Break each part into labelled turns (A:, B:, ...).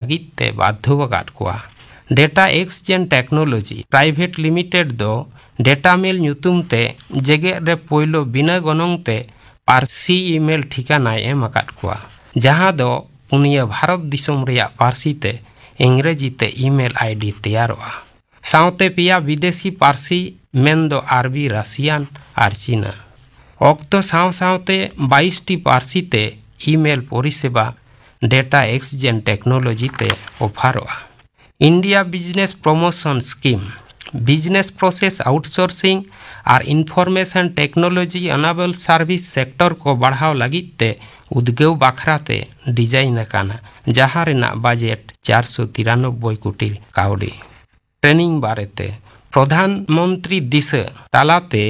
A: ᱞᱟᱹᱜᱤᱫ ᱛᱮ ᱵᱟᱫᱽᱫᱷᱚ ᱟᱠᱟᱫ ᱠᱚᱣᱟ। Data exchange technology private limited ᱫᱚ ᱰᱮᱴᱟ ᱢᱮᱞ ᱧᱩᱛᱩᱢ ᱛᱮ ᱡᱮᱜᱮᱫ ᱨᱮ ᱯᱳᱭᱞᱳ ᱵᱤᱱᱟᱹ ᱜᱚᱱᱚᱝ ᱛᱮ ᱯᱟᱹᱨᱥᱤ ᱤᱢᱮᱞ ᱴᱷᱤᱠᱟᱹᱱᱟᱭ ᱮᱢ ᱟᱠᱟᱫ ᱠᱚᱣᱟ, ᱡᱟᱦᱟᱸ ᱫᱚ ᱯᱩᱱᱭᱟᱹ ᱵᱷᱟᱨᱚᱛ ᱫᱤᱥᱚᱢ ᱨᱮᱭᱟᱜ ᱯᱟᱹᱨᱥᱤ ᱛᱮ ᱤᱝᱨᱮᱡᱤ ᱛᱮ ᱤᱢᱮᱞ ᱟᱭᱰᱤ ᱛᱮᱭᱟᱨᱚᱜᱼᱟ। ᱥᱟᱶᱛᱮ ᱯᱮᱭᱟ ᱵᱤᱫᱮᱥᱤ ᱯᱟᱹᱨᱥᱤ ᱢᱮᱱᱫᱚ ᱟᱨᱵᱤ, ᱨᱟᱥᱤᱭᱟᱱ ᱟᱨ ᱪᱤᱱᱟ। ᱚᱠᱛᱚ ᱥᱟᱶ ᱥᱟᱶᱛᱮ 22টি ᱯᱟᱹᱨᱥᱤ তে ইমেল পরিষেবা ডেটা এক্সচেঞ্জ টেকনোলজিতে অফারোয়া। India business promotion scheme business process outsourcing আর information technology enable service sector কো বাড়াও লাগিতে উদ্যোগ বাখরাতে ডিজাইন আকানা, যাহা রেনাগ বাজেট 493 কোটি কাউডি। ট্রেনিং বারেতে প্রধানমন্ত্রী দিশা তালাতে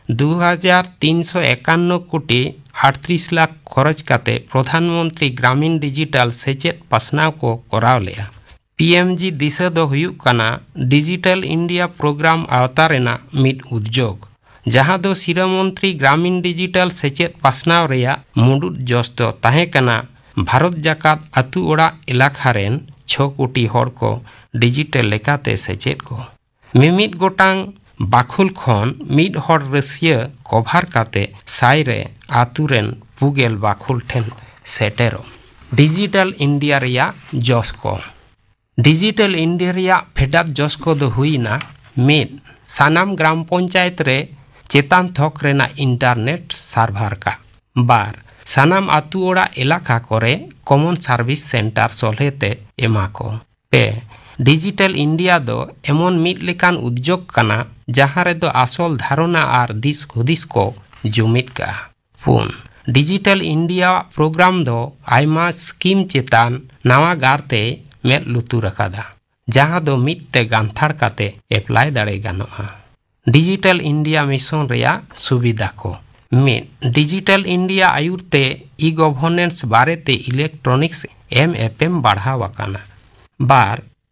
A: 2351 কোটি 38 লাখ খরচ কাতে প্রধানমন্ত্রী গ্রামীণ ডিজিটাল সেচেট পাসনাও কো করাও লেয়া। पीएमजी दिशा दो हुयुग काना डिजिटल इंडिया प्रोग्राम आवता रेना मिड उद्योग, जहां दो सिरा मंत्री ग्रामीण डिजिटल सेचेत पासनाव रेया मुडुद जोस दो ताहे काना भारत जाकात अतु ओड़ा इलाका रेन 6 कोटी हर को डिजिटल लेकाते सेचेत को मिमिद गोटांग बाखुल खन मिड हर रसिया कभार काते साइरे आतु रेन पुगेल बाखुल ठेन सेटेरो। डिजिटल इंडिया रेया जोस को डिजिटल इंडिया रिया फेडात जोस को दो हुईना मिड सानाम ग्राम पंचायत रे चेतान थोक रेना इंटरनेट सार्भार का बार सानाम आतु ओड़ा इलाका करे कॉमन सर्विस सेंटर सोलहेते एमाको पे डिजिटल इंडिया दो एमन मिड लेकान उद्योग काना जहां रे दो आसल धारणा आर दिस हुदिस को जुमित का। पुन डिजिटल इंडिया प्रोग्राम दो आयमा स्कीम चेतान नवा गारते मेद लुतुर अकादा, जहां दो मिदते गांथाड़ काते एप्लाई दाड़े गानोआ। डिजिटल इंडिया मिशन रेया सुविधा को मिद digital India आयुरते e governance बारेते electronics MFM बढ़ाव आकाना। बार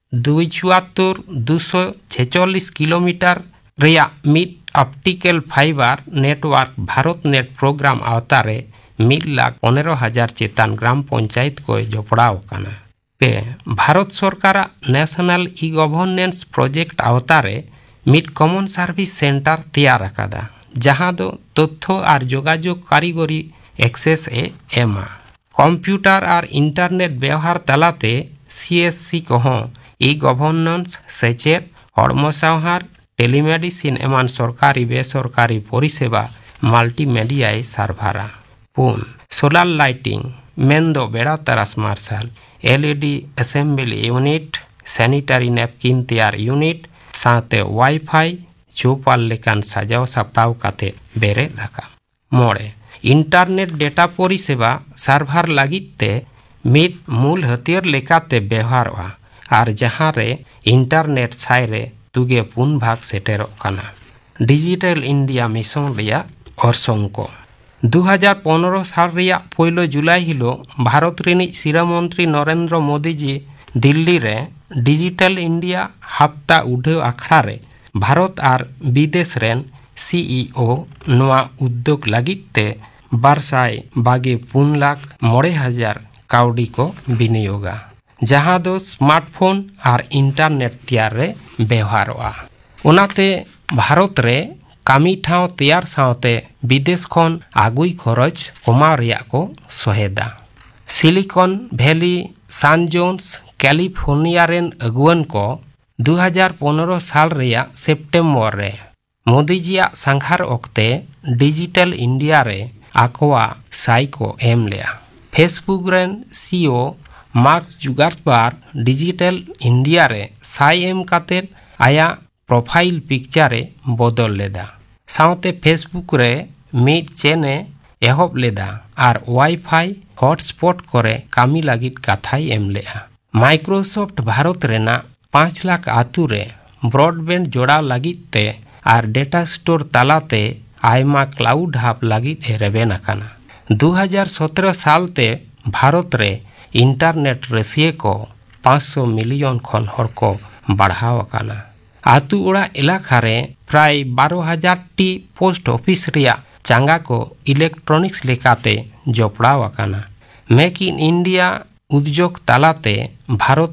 A: 246 किलोमीटर रेया मिद optical fibre network Bharat net programme आवतारे 1,15,000 चेतान ग्राम पंचायत को जोपड़ाव काना। पे भारत सरकार national e governance project आवतारे mid common service centre तैयार अकादा, जहां दो तथ्य और जोगाजोग कारीगरी एक्सेस ए एमा कंप्यूटर और इंटरनेट व्यवहार तलाते सीएससी कहो ई गवर्नेंस सेचेत हड़मोसावहार टेलीमेडिसिन एमान सरकारी बेसरकारी परिसेवा माल्टीमीडिया सार्भारा। पुन सोलार लाइटिंग मेंदो बेड़ा तरास martial LED assembly unit sanitary napkin तैयार यूनिट साथे वाईफाई चौपाल लेकान साजाव सापटाव काते बेरे रखा। मोड़े इंटरनेट डेटा परिसेवा सार्भार लागिते मिड मूल हथियार लेकाते व्यवहारवा और जहां रे इंटरनेट साइरे तुगे पुन भाग सेटेरो काना। डिजिटल इंडिया मिशन रिया orson ko 2015 साल रिया पहलो जुलाई हिलो भारत रेनी सिरा मंत्री नरेंद्र मोदी जी दिल्ली रे डिजिटल इंडिया हफ्ता उड़ाव आखड़ा रे भारत और विदेश रेन सीईओ नवा उद्योग लगिते 2,24,09,000 काउडी को विनियोगा, जहां दो स्मार्टफोन और इंटरनेट तैयार रे व्यवहारोआ। उनाते भारत रे कामी ठाव तैयार सावते विदेश खन आगुई खरच कमाव रिया को सहेदा। सिलिकॉन वैली सान जोन्स कैलिफोर्निया रेन अगुवन को 2015 साल रिया सेप्टेम्बर रे मोदी जिया संघार ओक्ते डिजिटल इंडिया रे आकोआ साई को एम लिया। Facebook rain CEO mark जुगार्सबर्ग digital India रे साई एम काते आया प्रोफाइल पिक्चर रे बदल लेदा। सावते फेसबुक रे मिड चेने एहब लेदा और वाईफाई हॉटस्पॉट करे कामी लागित कथाई एम लेआ। माइक्रोसॉफ्ट भारत रेना 5 लाख आतु रे ब्रॉडबैंड जोड़ाव लागित ते और data store तालाते Aima cloud hub लागित एरेबेन अकाना। 2017 साल ते भारत रे इंटरनेट रेसिए को 500 मिलियन खन हर को बढ़ाव अकाना। आतु ओड़ा इलाका रे प्राय 12,000 टी पोस्ट ऑफिस रिया चांगा को इलेक्ट्रॉनिक्स लेकाते जोपड़ाव अकाना। मेक इन इंडिया उद्योग तालाते भारत